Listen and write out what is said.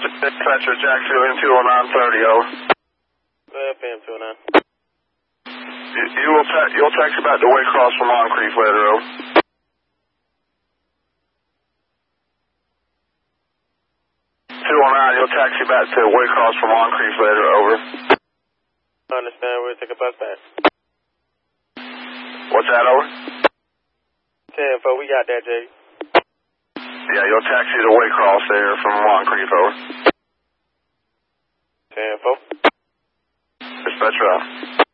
Dispatcher, Jacksonville, M20930, over. FM 209. You'll taxi back to Waycross from Moncrief later, over. You'll taxi back to Waycross from Moncrief later, over. I understand. We'll take a bus back. What's that, over? 10-4, we got that, Jay. Yeah, you'll taxi to Waycross there from Moncrief, over. 10-4. Dispatcher out.